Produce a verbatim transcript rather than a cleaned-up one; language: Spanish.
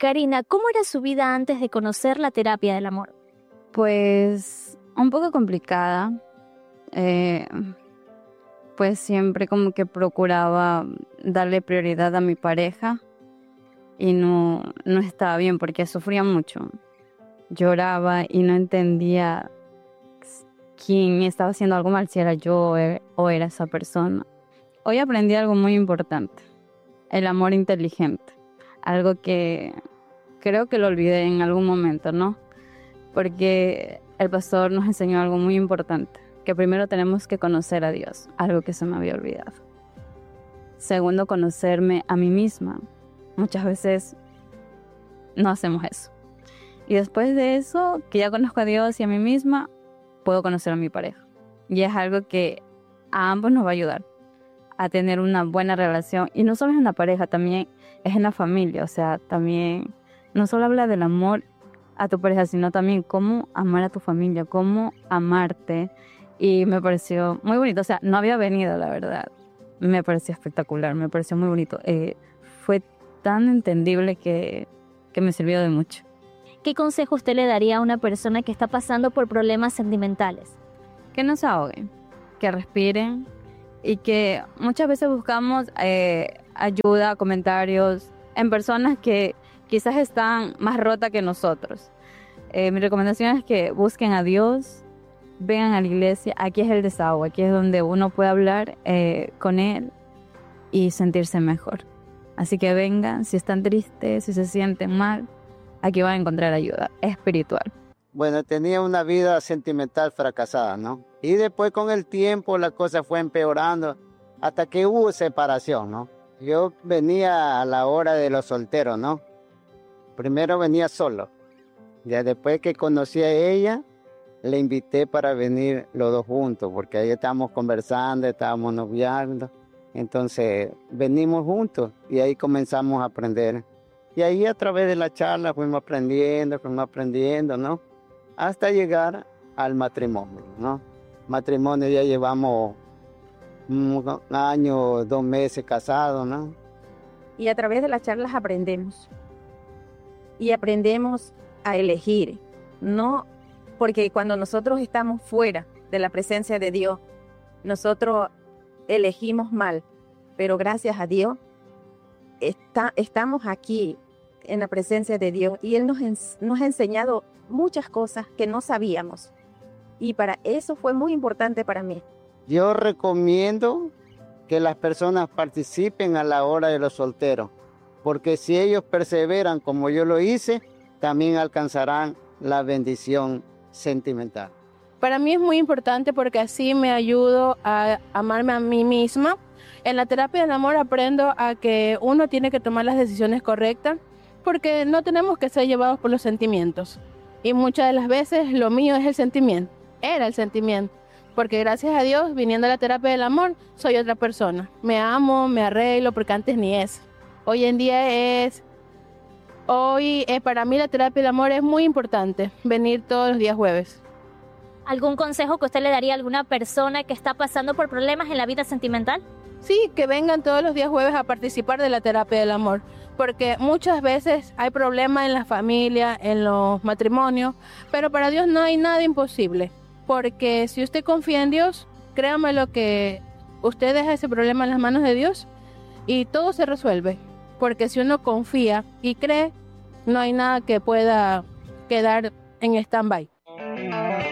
Karina, ¿cómo era su vida antes de conocer la terapia del amor? Pues un poco complicada. Eh, pues siempre como que procuraba darle prioridad a mi pareja y no, no estaba bien porque sufría mucho. Lloraba y no entendía quién estaba haciendo algo mal, si era yo o era esa persona. Hoy aprendí algo muy importante, el amor inteligente, algo que creo que lo olvidé en algún momento, ¿no? Porque el pastor nos enseñó algo muy importante, que primero tenemos que conocer a Dios, algo que se me había olvidado. Segundo, conocerme a mí misma. Muchas veces no hacemos eso. Y después de eso, que ya conozco a Dios y a mí misma, puedo conocer a mi pareja. Y es algo que a ambos nos va a ayudar a tener una buena relación. Y no solo es en la pareja, también es en la familia. O sea, también no solo habla del amor a tu pareja, sino también cómo amar a tu familia, cómo amarte. Y me pareció muy bonito. O sea, no había venido, la verdad. Me pareció espectacular, me pareció muy bonito. Eh, fue tan entendible que, que me sirvió de mucho. ¿Qué consejo usted le daría a una persona que está pasando por problemas sentimentales? Que no se ahoguen, que respiren y que muchas veces buscamos eh, ayuda, comentarios en personas que quizás están más rotas que nosotros. Eh, mi recomendación es que busquen a Dios, vengan a la iglesia. Aquí es el desahogo, aquí es donde uno puede hablar eh, con Él y sentirse mejor. Así que vengan, si están tristes, si se sienten mal, aquí van a encontrar ayuda espiritual. Bueno, tenía una vida sentimental fracasada, ¿no? Y después con el tiempo la cosa fue empeorando hasta que hubo separación, ¿no? Yo venía a la hora de los solteros, ¿no? Primero venía solo. Ya después que conocí a ella, le invité para venir los dos juntos, porque ahí estábamos conversando, estábamos noviando. Entonces venimos juntos y ahí comenzamos a aprender. Y ahí a través de la charla fuimos aprendiendo, fuimos aprendiendo, ¿no? Hasta llegar al matrimonio, ¿no? Matrimonio ya llevamos un año, dos meses casados, ¿no? Y a través de las charlas aprendemos. Y aprendemos a elegir, ¿no? Porque cuando nosotros estamos fuera de la presencia de Dios, nosotros elegimos mal. Pero gracias a Dios, está, estamos aquí en la presencia de Dios y Él nos, nos ha enseñado muchas cosas que no sabíamos. Y para eso fue muy importante para mí. Yo recomiendo que las personas participen a la hora de los solteros, porque si ellos perseveran como yo lo hice, también alcanzarán la bendición sentimental. Para mí es muy importante porque así me ayudo a amarme a mí misma. En la terapia del amor aprendo a que uno tiene que tomar las decisiones correctas porque no tenemos que ser llevados por los sentimientos. Y muchas de las veces lo mío es el sentimiento, era el sentimiento. Porque gracias a Dios, viniendo a la terapia del amor, soy otra persona. Me amo, me arreglo, porque antes ni es. Hoy en día es... Hoy eh, para mí la terapia del amor es muy importante, venir todos los días jueves. ¿Algún consejo que usted le daría a alguna persona que está pasando por problemas en la vida sentimental? Sí, que vengan todos los días jueves a participar de la terapia del amor, porque muchas veces hay problemas en la familia, en los matrimonios, pero para Dios no hay nada imposible, porque si usted confía en Dios, créame lo que usted deja ese problema en las manos de Dios y todo se resuelve, porque si uno confía y cree, no hay nada que pueda quedar en stand-by.